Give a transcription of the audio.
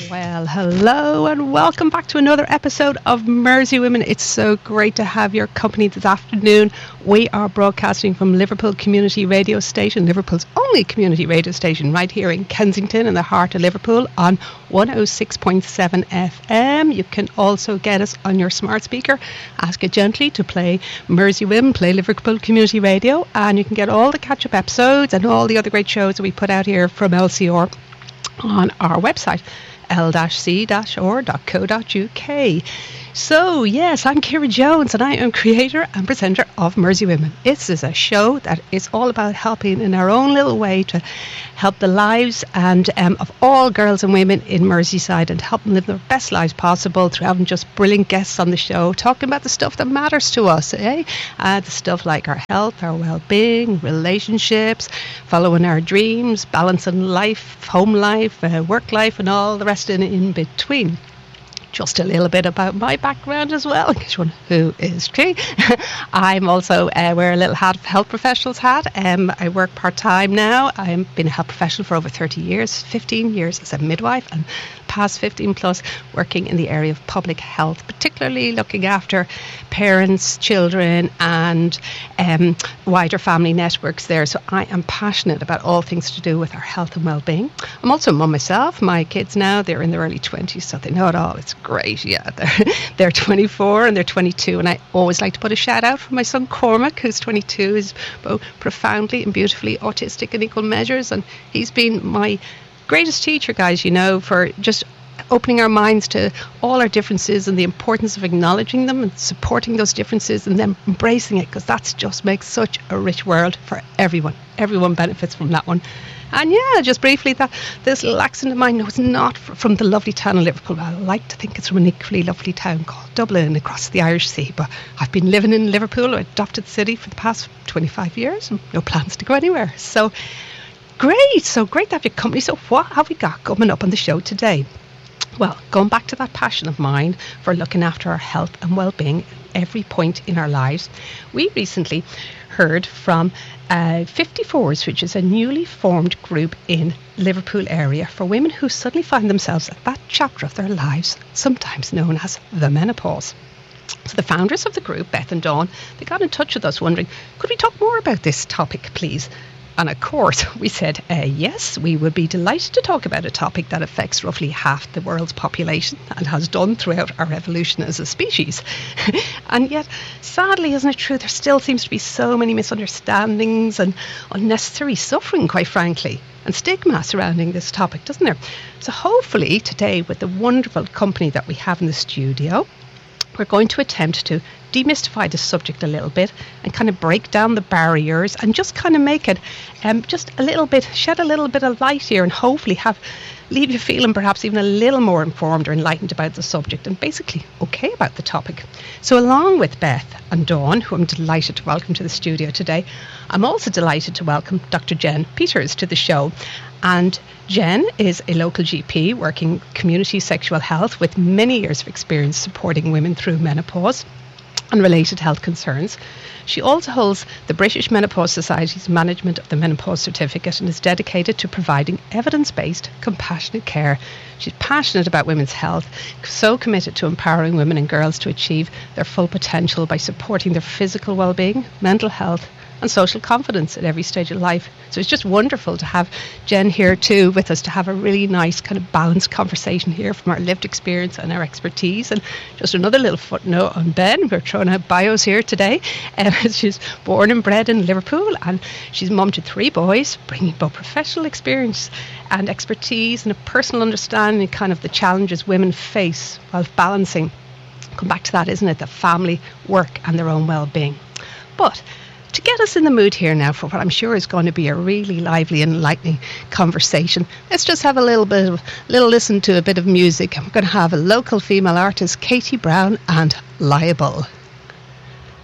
Well, hello and welcome back to another episode of Mersey Women. It's so great to have your company this afternoon. We are broadcasting from Liverpool Community Radio Station, Liverpool's only community radio station, right here in Kensington in the heart of Liverpool on 106.7 FM. You can also get us on your smart speaker. Ask it gently to play Mersey Women, play Liverpool Community Radio, and you can get all the catch-up episodes and all the other great shows that we put out here from LCR on our website, l-c-or.co.uk. So, yes, I'm Ciara Jones and I am creator and presenter of Mersey Women. This is a show that is all about helping in our own little way to help the lives and of all girls and women in Merseyside and help them live their best lives possible through having just brilliant guests on the show, talking about the stuff that matters to us, the stuff like our health, our well-being, relationships, following our dreams, balancing life, home life, work life and all the rest in between. Just a little bit about my background as well, in case you wonder who is Tree. I'm also wear a little health professional's hat. I work part-time now. I've been a health professional for over 30 years, 15 years as a midwife, and past 15 plus working in the area of public health, particularly looking after parents, children and wider family networks there. So I am passionate about all things to do with our health and well-being. I'm also a mum myself. My kids now, they're in their early 20s, so they know it all. It's great, yeah. They're 24 and they're 22, and I always like to put a shout out for my son Cormac, who's 22, is both profoundly and beautifully autistic in equal measures, and he's been my greatest teacher, guys, for just opening our minds to all our differences and the importance of acknowledging them and supporting those differences and then embracing it, because that just makes such a rich world for everyone. Everyone benefits from that one. And yeah, just briefly, that this little accent of mine was not from the lovely town of Liverpool. I like to think it's from an equally lovely town called Dublin across the Irish Sea. But I've been living in Liverpool, an adopted city, for the past 25 years and no plans to go anywhere. So great to have your company. So what have we got coming up on the show today? Well, going back to that passion of mine for looking after our health and well-being at every point in our lives, we recently heard from 54s, which is a newly formed group in Liverpool area for women who suddenly find themselves at that chapter of their lives, sometimes known as the menopause. So the founders of the group, Beth and Dawn, they got in touch with us wondering, could we talk more about this topic, please? And of course, we said, yes, we would be delighted to talk about a topic that affects roughly half the world's population and has done throughout our evolution as a species. And yet, sadly, isn't it true, there still seems to be so many misunderstandings and unnecessary suffering, quite frankly, and stigma surrounding this topic, doesn't there? So hopefully today, with the wonderful company that we have in the studio, we're going to attempt to demystify the subject a little bit and kind of break down the barriers and just kind of make it just a little bit, shed a little bit of light here and hopefully leave you feeling perhaps even a little more informed or enlightened about the subject and basically okay about the topic. So along with Beth and Dawn, who I'm delighted to welcome to the studio today, I'm also delighted to welcome Dr. Jen Peters to the show. And Jen is a local GP working community sexual health with many years of experience supporting women through menopause and related health concerns. She also holds the British Menopause Society's Management of the Menopause Certificate and is dedicated to providing evidence-based, compassionate care. She's passionate about women's health, so committed to empowering women and girls to achieve their full potential by supporting their physical well-being, mental health, and social confidence at every stage of life. So it's just wonderful to have Jen here too with us to have a really nice kind of balanced conversation here from our lived experience and our expertise. And just another little footnote on Ben, we're throwing out bios here today. She's born and bred in Liverpool and she's mum to 3 boys, bringing both professional experience and expertise and a personal understanding of kind of the challenges women face while balancing, come back to that, isn't it, the family, work and their own well-being. But to get us in the mood here now for what I'm sure is going to be a really lively and enlightening conversation, let's just have a little listen to a bit of music. I'm going to have a local female artist, Katie Brown, and Liable.